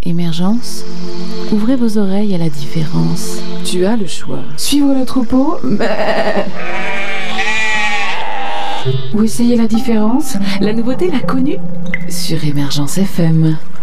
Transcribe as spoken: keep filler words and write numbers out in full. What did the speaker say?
Émergence, ouvrez vos oreilles à la différence. Tu as le choix. Suivre le troupeau ou essayer la différence. La nouveauté, la connue sur Émergence F M.